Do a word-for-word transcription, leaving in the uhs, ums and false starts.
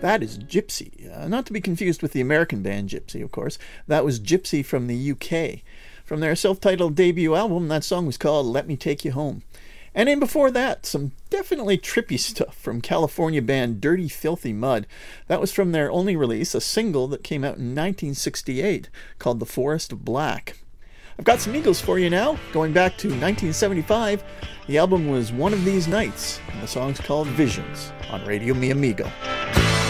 That is Gypsy, uh, not to be confused with the American band Gypsy, of course. That was Gypsy from the U K. From their self-titled debut album, that song was called Let Me Take You Home. And in before that, some definitely trippy stuff from California band Dirty Filthy Mud. That was from their only release, a single that came out in nineteen sixty-eight, called The Forest of Black. I've got some Eagles for you now, going back to nineteen seventy-five. The album was One of These Nights, and the song's called Visions, on Radio Mi Amigo.